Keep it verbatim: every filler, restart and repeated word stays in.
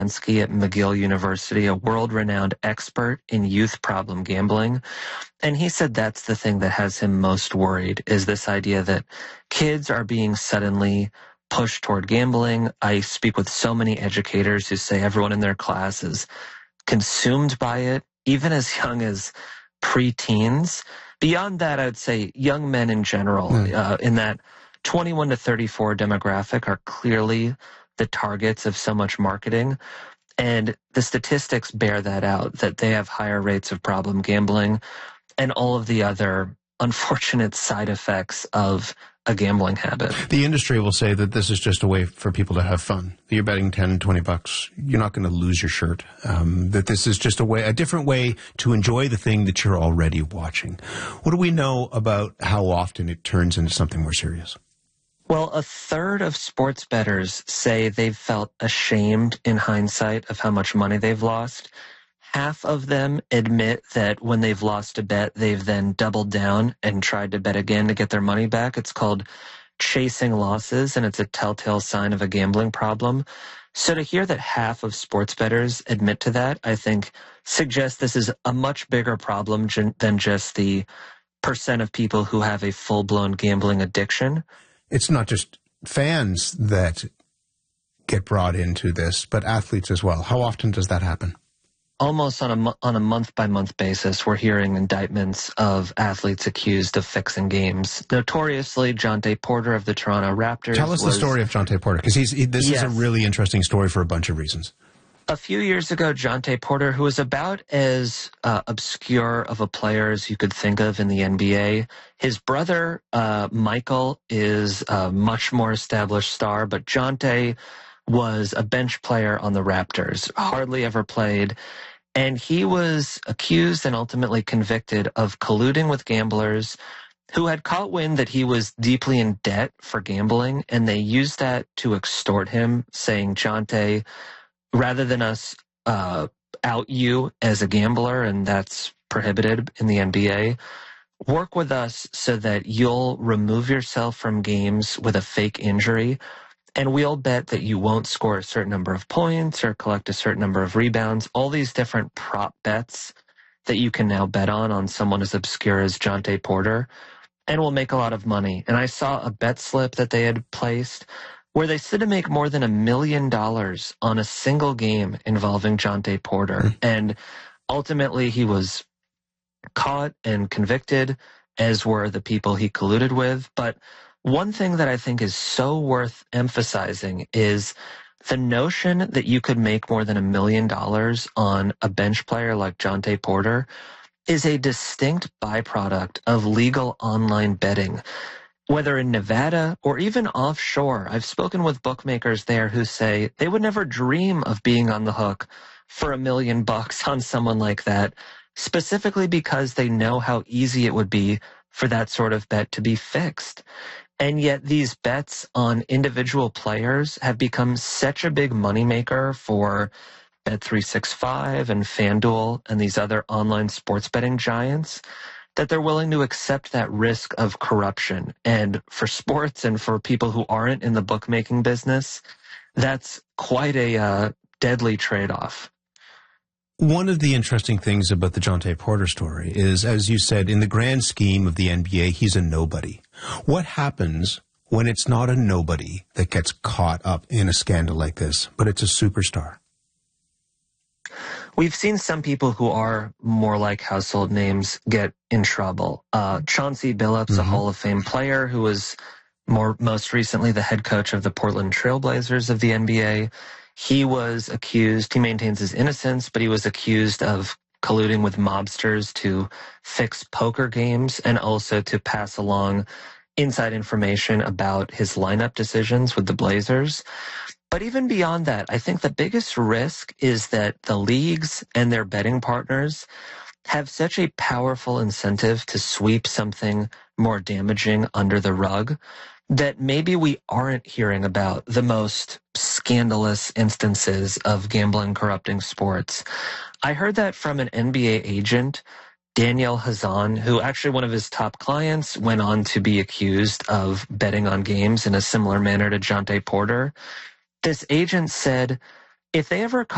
Lansky at McGill University, a world-renowned expert in youth problem gambling. And he said that's the thing that has him most worried, is this idea that kids are being suddenly pushed toward gambling. I speak with so many educators who say everyone in their class is consumed by it, even as young as pre-teens. Beyond that, I would say young men in general, mm. uh, in that twenty-one to thirty-four demographic, are clearly the targets of so much marketing. And the statistics bear that out, that they have higher rates of problem gambling and all of the other unfortunate side effects of a gambling habit. The industry will say that this is just a way for people to have fun. You're betting ten, twenty bucks. You're not going to lose your shirt. Um, that this is just a way, a different way to enjoy the thing that you're already watching. What do we know about how often it turns into something more serious? Well, a third of sports bettors say they've felt ashamed in hindsight of how much money they've lost. Half of them admit that when they've lost a bet, they've then doubled down and tried to bet again to get their money back. It's called chasing losses, and it's a telltale sign of a gambling problem. So to hear that half of sports bettors admit to that, I think suggests this is a much bigger problem than just the percent of people who have a full-blown gambling addiction. It's not just fans that get brought into this, but athletes as well. How often does that happen? Almost on a, on a month-by-month basis, we're hearing indictments of athletes accused of fixing games. Notoriously, Jontay Porter of the Toronto Raptors. Tell us was, the story of Jontay Porter, because he's he, this yes. is a really interesting story for a bunch of reasons. A few years ago, Jontay Porter, who was about as uh, obscure of a player as you could think of in the N B A, his brother, uh, Michael, is a much more established star, but Jontay was a bench player on the Raptors, hardly ever played. And he was accused and ultimately convicted of colluding with gamblers who had caught wind that he was deeply in debt for gambling, and they used that to extort him, saying, Jontay, rather than us uh, out you as a gambler, and that's prohibited in the N B A, work with us so that you'll remove yourself from games with a fake injury, and we'll bet that you won't score a certain number of points or collect a certain number of rebounds, all these different prop bets that you can now bet on on someone as obscure as Jontay Porter, and we'll make a lot of money. And I saw a bet slip that they had placed where they stood to make more than a million dollars on a single game involving Jontay Porter. Mm. And ultimately he was caught and convicted, as were the people he colluded with. But one thing that I think is so worth emphasizing is the notion that you could make more than a million dollars on a bench player like Jontay Porter is a distinct byproduct of legal online betting. Whether in Nevada or even offshore, I've spoken with bookmakers there who say they would never dream of being on the hook for a million bucks on someone like that, specifically because they know how easy it would be for that sort of bet to be fixed. And yet these bets on individual players have become such a big moneymaker for Bet three sixty-five and FanDuel and these other online sports betting giants that they're willing to accept that risk of corruption. And for sports and for people who aren't in the bookmaking business, that's quite a uh, deadly trade-off. One of the interesting things about the Jontay Porter story is, as you said, in the grand scheme of the N B A, he's a nobody. What happens when it's not a nobody that gets caught up in a scandal like this, but it's a superstar? We've seen some people who are more like household names get in trouble. Uh, Chauncey Billups, mm-hmm. a Hall of Fame player who was more most recently the head coach of the Portland Trailblazers of the N B A. He was accused, he maintains his innocence, but he was accused of colluding with mobsters to fix poker games and also to pass along inside information about his lineup decisions with the Blazers. But even beyond that, I think the biggest risk is that the leagues and their betting partners have such a powerful incentive to sweep something more damaging under the rug that maybe we aren't hearing about the most scandalous instances of gambling corrupting sports. I heard that from an N B A agent, Daniel Hazan, who actually one of his top clients went on to be accused of betting on games in a similar manner to Jontay Porter. This agent said, if they ever